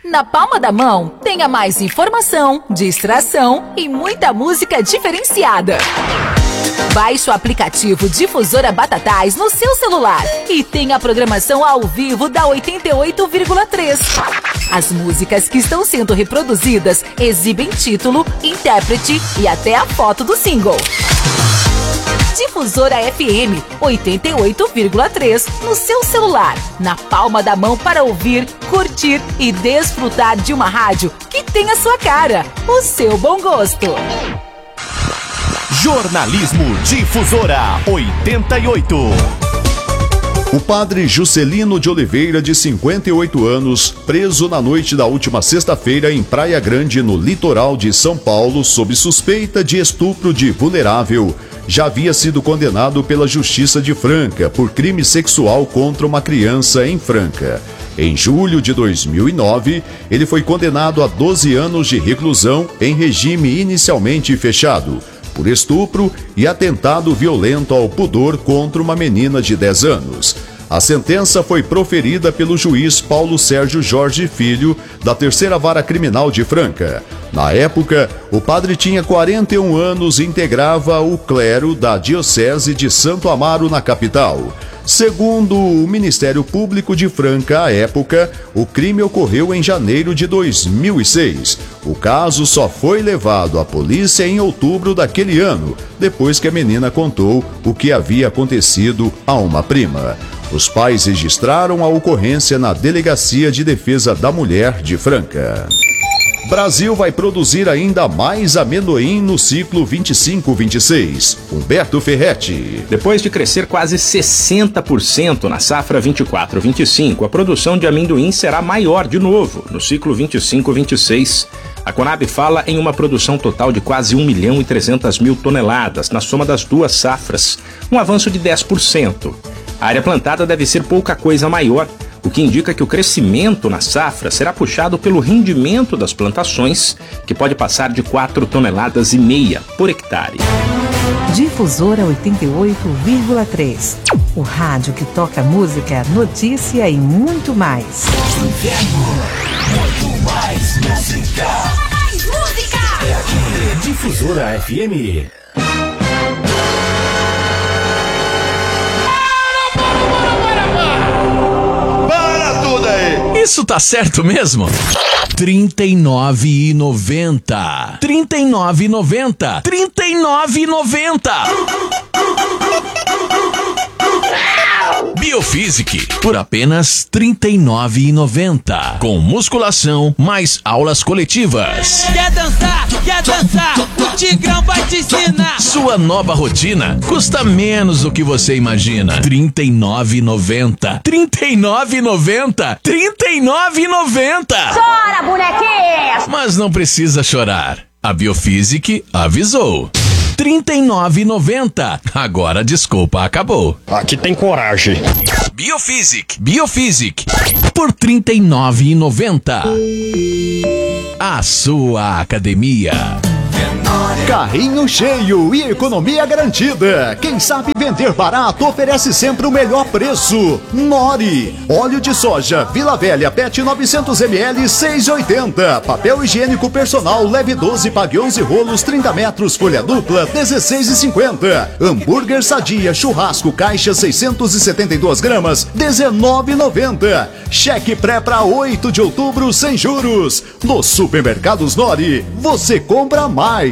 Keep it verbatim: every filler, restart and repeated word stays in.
Na palma da mão, tenha mais informação, distração e muita música diferenciada. Baixe o aplicativo Difusora Batatais no seu celular e tenha a programação ao vivo da oitenta e oito vírgula três. As músicas que estão sendo reproduzidas exibem título, intérprete e até a foto do single. Difusora F M oitenta e oito vírgula três no seu celular, na palma da mão para ouvir, curtir e desfrutar de uma rádio que tem a sua cara, o seu bom gosto. Jornalismo Difusora oitenta e oito. O padre Juscelino de Oliveira, de cinquenta e oito anos, preso na noite da última sexta-feira em Praia Grande, no litoral de São Paulo, sob suspeita de estupro de vulnerável, já havia sido condenado pela Justiça de Franca por crime sexual contra uma criança em Franca. Em julho de dois mil e nove, ele foi condenado a doze anos de reclusão em regime inicialmente fechado, por estupro e atentado violento ao pudor contra uma menina de dez anos. A sentença foi proferida pelo juiz Paulo Sérgio Jorge Filho, da Terceira Vara Criminal de Franca. Na época, o padre tinha quarenta e um anos e integrava o clero da Diocese de Santo Amaro, na capital. Segundo o Ministério Público de Franca, à época, o crime ocorreu em janeiro de dois mil e seis. O caso só foi levado à polícia em outubro daquele ano, depois que a menina contou o que havia acontecido a uma prima. Os pais registraram a ocorrência na Delegacia de Defesa da Mulher de Franca. Brasil vai produzir ainda mais amendoim no ciclo vinte e cinco vinte e seis. Humberto Ferretti. Depois de crescer quase sessenta por cento na safra vinte e quatro vinte e cinco, a produção de amendoim será maior de novo no ciclo vinte e cinco vinte e seis. A Conab fala em uma produção total de quase um milhão e trezentas mil toneladas na soma das duas safras, um avanço de dez por cento. A área plantada deve ser pouca coisa maior, o que indica que o crescimento na safra será puxado pelo rendimento das plantações, que pode passar de quatro toneladas e meia por hectare. Difusora oitenta e oito vírgula três. O rádio que toca música, notícia e muito mais. Muito mais música. Mais música. É aqui, Difusora F M. Isso tá certo mesmo? trinta e nove reais e noventa centavos. trinta e nove reais e noventa centavos. trinta e nove reais e noventa centavos. Biofísic, por apenas trinta e nove reais e noventa centavos. Com musculação mais aulas coletivas. Quer dançar? Quer dançar? O Tigrão vai te ensinar. Sua nova rotina custa menos do que você imagina. trinta e nove reais e noventa centavos. trinta e nove reais e noventa centavos. trinta e nove reais e noventa centavos. Chora, bonequinha! Mas não precisa chorar. A Biofísic avisou. trinta e nove reais e noventa centavos. Agora a desculpa acabou. Aqui tem coragem. Biofísic. Biofísic. Por trinta e nove reais e noventa centavos. A sua academia. Carrinho cheio e economia garantida. Quem sabe vender barato oferece sempre o melhor preço. Nori. Óleo de soja Vila Velha P E T novecentos mililitros seis reais e oitenta centavos. Papel higiênico personal leve doze, pague onze rolos, trinta metros, folha dupla dezesseis reais e cinquenta centavos. Hambúrguer Sadia churrasco caixa seiscentos e setenta e duas gramas dezenove reais e noventa centavos. Cheque pré para oito de outubro sem juros. Nos supermercados Nori você compra mais.